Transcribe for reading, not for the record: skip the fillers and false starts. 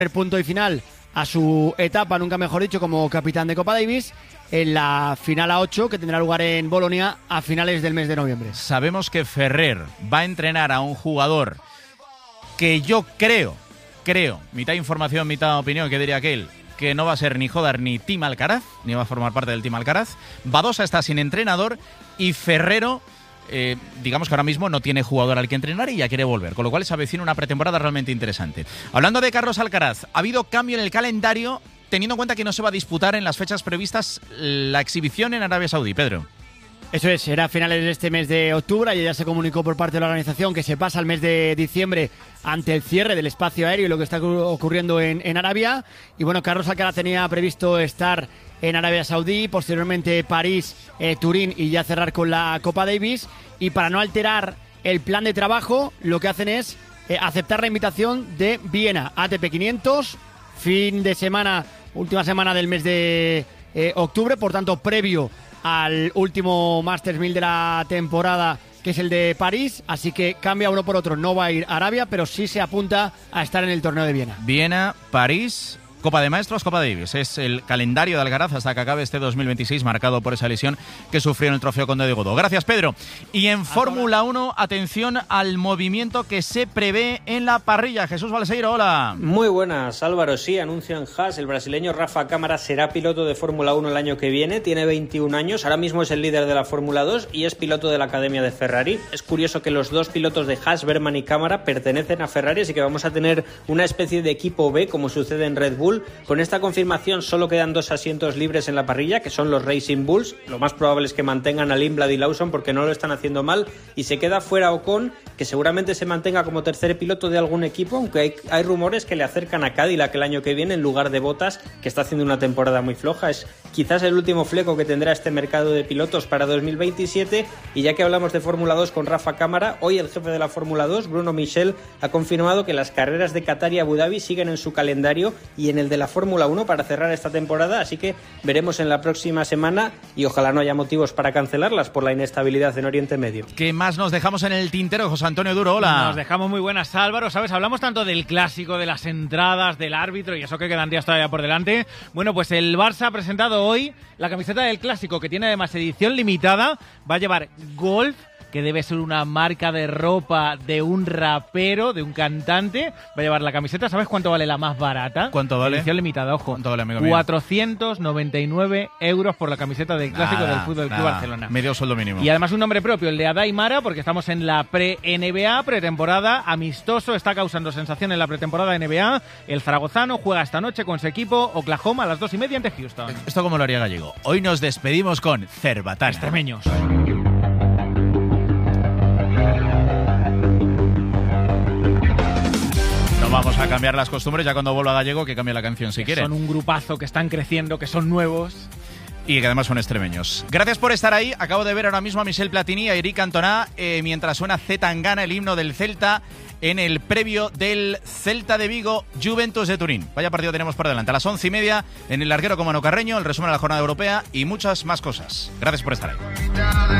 punto y final a su etapa, nunca mejor dicho, como capitán de Copa Davis en la final A8 que tendrá lugar en Bolonia a finales del mes de noviembre. Sabemos que Ferrer va a entrenar a un jugador que yo creo, mitad información, mitad opinión, que diría aquel, que no va a ser ni Jodar ni Team Alcaraz, ni va a formar parte del Team Alcaraz. Badosa está sin entrenador y Ferrero, digamos que ahora mismo no tiene jugador al que entrenar y ya quiere volver, con lo cual se avecina una pretemporada realmente interesante. Hablando de Carlos Alcaraz, ha habido cambio en el calendario, teniendo en cuenta que no se va a disputar en las fechas previstas la exhibición en Arabia Saudí. Pedro. Eso es, será a finales de este mes de octubre y ya se comunicó por parte de la organización que se pasa al mes de diciembre ante el cierre del espacio aéreo y lo que está ocurriendo en Arabia. Y bueno, Carlos Alcaraz tenía previsto estar en Arabia Saudí, posteriormente París, Turín y ya cerrar con la Copa Davis. Y para no alterar el plan de trabajo, lo que hacen es aceptar la invitación de Viena, ATP 500, fin de semana, última semana del mes de octubre, por tanto previo al último Masters 1000 de la temporada, que es el de París, así que cambia uno por otro, no va a ir a Arabia, pero sí se apunta a estar en el torneo de Viena. Viena, París, Copa de Maestros, Copa Davis. Es el calendario de Alcaraz hasta que acabe este 2026, marcado por esa lesión que sufrió en el Trofeo Conde de Godó. Gracias, Pedro. Y en Fórmula 1, atención al movimiento que se prevé en la parrilla. Jesús Balseiro, hola. Muy buenas, Álvaro. Sí, anuncian Haas, el brasileño Rafa Cámara será piloto de Fórmula 1 el año que viene. Tiene 21 años, ahora mismo es el líder de la Fórmula 2 y es piloto de la Academia de Ferrari. Es curioso que los dos pilotos de Haas, Berman y Cámara, pertenecen a Ferrari, así que vamos a tener una especie de equipo B, como sucede en Red Bull. Con esta confirmación solo quedan 2 asientos libres en la parrilla, que son los Racing Bulls. Lo más probable es que mantengan a Lindblad y Lawson porque no lo están haciendo mal, y se queda fuera Ocon, que seguramente se mantenga como tercer piloto de algún equipo, aunque hay rumores que le acercan a Cadillac el año que viene en lugar de Bottas, que está haciendo una temporada muy floja. Es quizás el último fleco que tendrá este mercado de pilotos para 2027. Y ya que hablamos de Fórmula 2 con Rafa Cámara, hoy el jefe de la Fórmula 2, Bruno Michel, ha confirmado que las carreras de Qatar y Abu Dhabi siguen en su calendario y en el de la Fórmula 1 para cerrar esta temporada, así que veremos en la próxima semana y ojalá no haya motivos para cancelarlas por la inestabilidad en Oriente Medio. ¿Qué más nos dejamos en el tintero, José Antonio Duro? Hola. Nos dejamos muy buenas, Álvaro. ¿Sabes? Hablamos tanto del clásico, de las entradas, del árbitro y eso que quedan días todavía por delante. Bueno, pues el Barça ha presentado hoy la camiseta del clásico, que tiene además edición limitada. Va a llevar Golf, que debe ser una marca de ropa de un rapero, de un cantante. Va a llevar la camiseta. ¿Sabes cuánto vale la más barata? ¿Cuánto vale? Edición limitada, ojo. ¿Cuánto vale, amigo mío? 499 euros por la camiseta del clásico del Fútbol Club Barcelona. Medio sueldo mínimo. Y además un nombre propio, el de Adai Mara, porque estamos en la pre-NBA, pretemporada, amistoso, está causando sensación en la pretemporada de NBA. El zaragozano juega esta noche con su equipo Oklahoma a las 2:30 ante Houston. ¿Esto cómo lo haría Gallego? Hoy nos despedimos con Cerbatana. Extremeños. Vamos a cambiar las costumbres ya cuando vuelva Gallego, que cambie la canción si quiere. Son un grupazo que están creciendo, que son nuevos. Y que además son extremeños. Gracias por estar ahí. Acabo de ver ahora mismo a Michel Platini y a Eric Cantona mientras suena Z Tangana, el himno del Celta, en el previo del Celta de Vigo, Juventus de Turín. Vaya partido tenemos por delante. A las 11:30 en el larguero con Manu Carreño, el resumen de la jornada europea y muchas más cosas. Gracias por estar ahí.